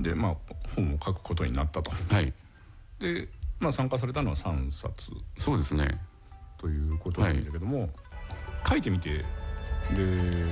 で本を書くことになったと。 はい。 で参加されたのは3冊。 そうですね。 ということなんだけども、書いてみてで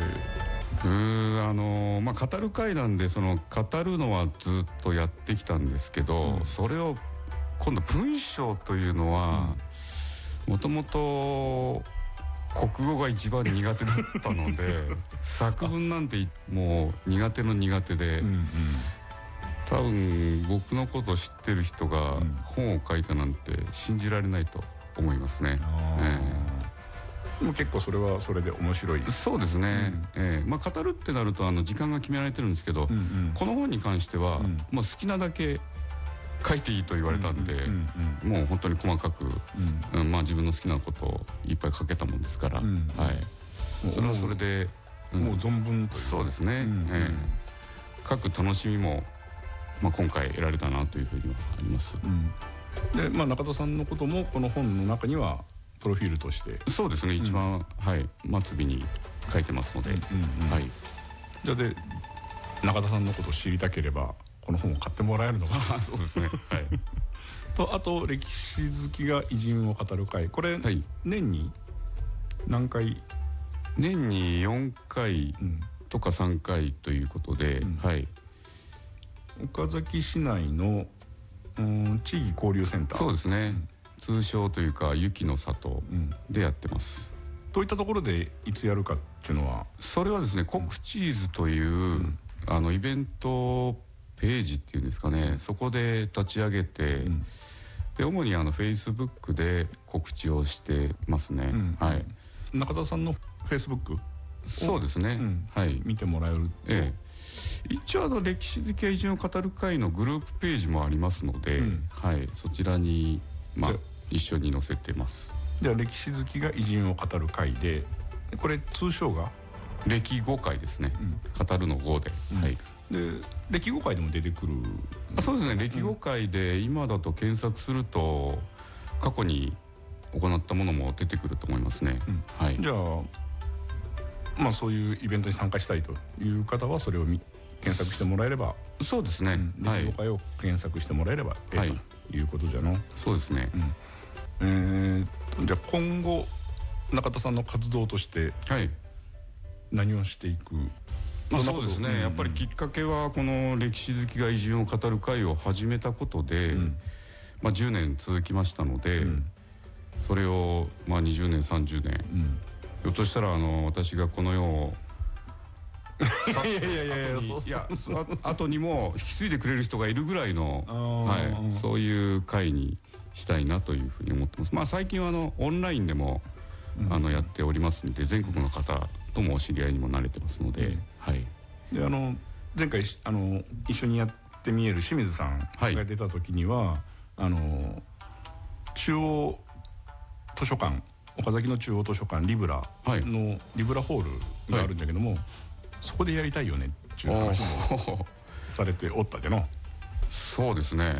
語る会なんで、語るのはずっとやってきたんですけど、それを今度文章というのはもともと国語が一番苦手だったので作文なんてもう苦手の苦手で、多分僕のことを知ってる人が本を書いたなんて信じられないと思いますね。 でも結構それはそれで面白い。 そうですね。語るってなると時間が決められてるんですけど、この本に関しては好きなだけ書いていいと言われたんで、もう本当に細かく自分の好きなことをいっぱい書けたもんですから、それはそれでもう存分という。 そうですね。書く楽しみも今回得られたなというふうにはあります。 で中田さんのこともこの本の中にはプロフィールとして。 そうですね。一番末尾に書いてますので。 じゃあで中田さんのことを知りたければこの本を買ってもらえるのか。 そうですね。 とあと歴史好きが偉人を語る会、これ年に何回？ 年に4回とか3回ということで、 岡崎市内の地域交流センター。 そうですね。通称というか雪の里でやってます。 どういったところでいつやるかっていうのは？ それはですね、コクチーズというイベントページっていうんですかね、そこで立ち上げて、で主にFacebook で告知をしてますね。 中田さんの Facebook？ そうですね。 見てもらえる。 一応歴史好きや偉人を語る会のグループページもありますので、そちらに一緒に載せてます。 じゃあ歴史好きが偉人を語る会で、これ通称が歴語会ですね。語るの語で。 で歴語会でも出てくる。 そうですね。歴語会で今だと検索すると過去に行ったものも出てくると思いますね。 じゃあそういうイベントに参加したいという方はそれを検索してもらえれば。 そうですね。 歴語会を検索してもらえればということじゃの。 そうですね。 じゃあ今後中田さんの活動として何をしていく？ そうですね。やっぱりきっかけはこの歴史好きが偉人を語る会を始めたことで、10年続きましたので、それを20年30年、ひょっとしたら私がこの世を後にも引き継いでくれる人がいるぐらいのそういう会にしたいなというふうに思ってます。最近はオンラインでもやっておりますので、全国の方ともお知り合いにもなれてますので、 で前回一緒にやってみえる清水さんが出た時には、中央図書館、岡崎の中央図書館リブラのリブラホールがあるんだけども、そこでやりたいよねっていう話もされておったでの。 そうですね。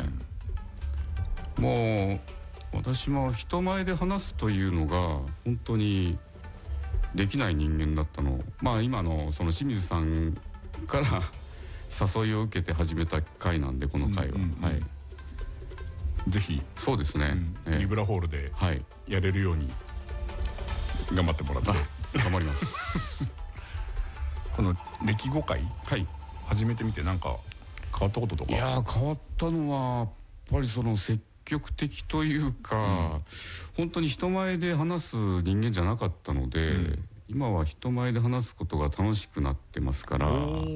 もう私も人前で話すというのが本当にできない人間だったの。今のその清水さんから誘いを受けて始めた会なんで、この会はぜひそうですね、 リブラホールでやれるように頑張ってもらって。 頑張りますこの歴語会始めてみて何か変わったこととか？ いや変わったのはやっぱり積極的というか、本当に人前で話す人間じゃなかったので、今は人前で話すことが楽しくなってますから、本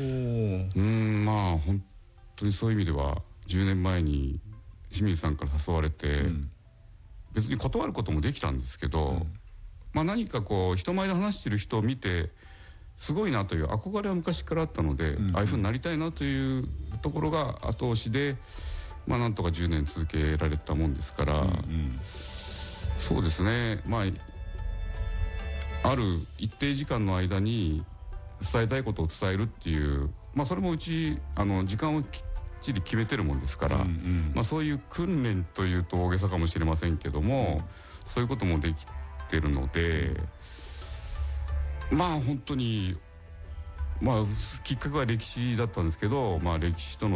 当にそういう意味では10年前に清水さんから誘われて、別に断ることもできたんですけど、何か人前で話してる人を見てすごいなという憧れは昔からあったので、ああいうふうになりたいなというところが後押しで、なんとか10年続けられたもんですから、そうですね。ある一定時間の間に伝えたいことを伝えるっていう、それもうち時間をきっちり決めてるもんですから、そういう訓練というと大げさかもしれませんけども、そういうこともできてるので、本当にきっかけは歴史だったんですけど、歴史との